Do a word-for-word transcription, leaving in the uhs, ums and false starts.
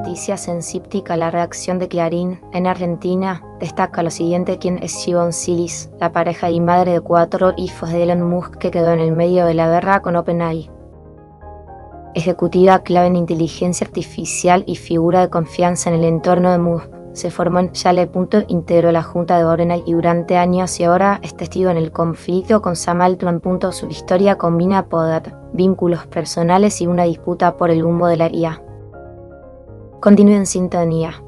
noticias en Cíptica, la redacción de Clarín, en Argentina, destaca lo siguiente: quién es Siobhan Silis, la pareja y madre de cuatro hijos de Elon Musk que quedó en el medio de la guerra con OpenAI. Ejecutiva clave en inteligencia artificial y figura de confianza en el entorno de Musk. Se formó en Yale. Integró la junta de OpenAI y durante años y ahora es testigo en el conflicto con Sam Altman. Su historia combina poder, vínculos personales y una disputa por el rumbo de la I A. Continúe en sintonía.